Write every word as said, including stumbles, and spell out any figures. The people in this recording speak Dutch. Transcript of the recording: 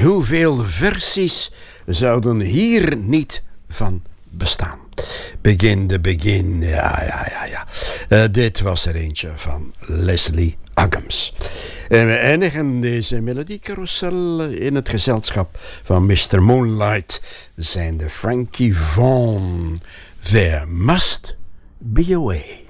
hoeveel versies zouden hier niet van bestaan? Begin de begin, ja, ja, ja, ja. Uh, dit was er eentje van Leslie Uggams. En we eindigen deze melodiecarousel in het gezelschap van mister Moonlight. Zijn de Frankie Vaughan. There must be a way.